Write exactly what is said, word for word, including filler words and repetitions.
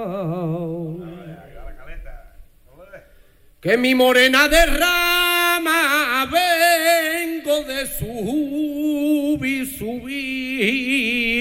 Que mi morena derrama, vengo de subir, subir.